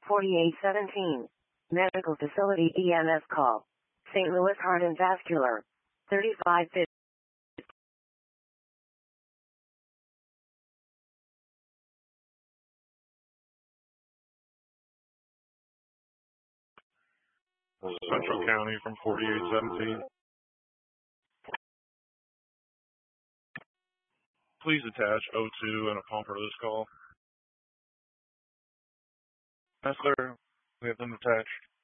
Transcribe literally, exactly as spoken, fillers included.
forty-eight seventeen. Medical facility E M S call. Saint Louis Heart and Vascular. thirty-five fifty. Central County from forty-eight seventeen. Please attach O two and a pump for this call. Yes, sir. We have them attached.